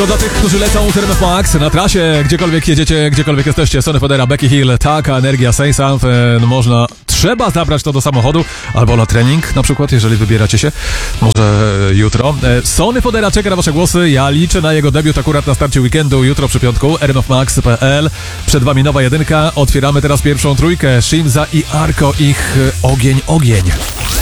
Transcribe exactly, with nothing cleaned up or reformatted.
To dla tych, którzy lecą R M F Max na trasie, gdziekolwiek jedziecie, gdziekolwiek jesteście. Sonny Fodera, Becky Hill, taka energia, say something. Można, trzeba zabrać to do samochodu, albo na trening na przykład, jeżeli wybieracie się, może jutro. Sonny Fodera czeka na wasze głosy, ja liczę na jego debiut akurat na starcie weekendu, jutro przy piątku, R M F Max kropka P L. Przed wami nowa jedynka, otwieramy teraz pierwszą trójkę, Shimza i Arko, ich Ogień, Ogień.